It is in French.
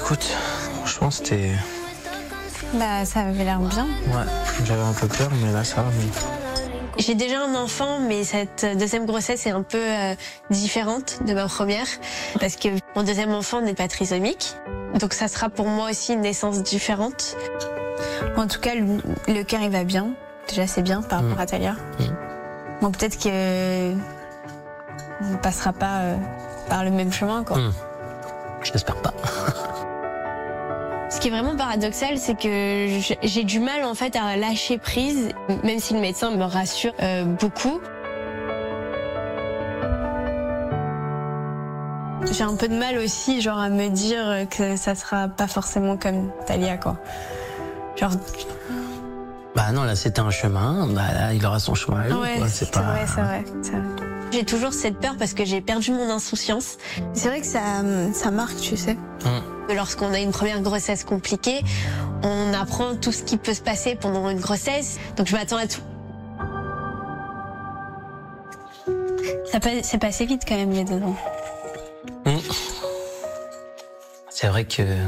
écoute, franchement c'était... Bah ça avait l'air bien. Ouais, j'avais un peu peur, mais là ça va mieux. J'ai déjà un enfant, mais cette deuxième grossesse est un peu différente de ma première, parce que mon deuxième enfant n'est pas trisomique. Donc ça sera pour moi aussi une naissance différente. En tout cas, le cœur il va bien. Déjà c'est bien par rapport à Talia. Bon, peut-être que on ne passera pas par le même chemin, quoi. J'espère pas. Ce qui est vraiment paradoxal, c'est que j'ai du mal en fait à lâcher prise, même si le médecin me rassure beaucoup. J'ai un peu de mal aussi, genre, à me dire que ça sera pas forcément comme Talia, quoi. Genre. Bah non, là c'était un chemin, bah là il aura son chemin à lui, Ouais, quoi. c'est vrai, c'est vrai. J'ai toujours cette peur parce que j'ai perdu mon insouciance. C'est vrai que ça marque, tu sais. Lorsqu'on a une première grossesse compliquée, on apprend tout ce qui peut se passer pendant une grossesse. Donc je m'attends à tout. C'est passé vite quand même, les 2 ans. C'est vrai que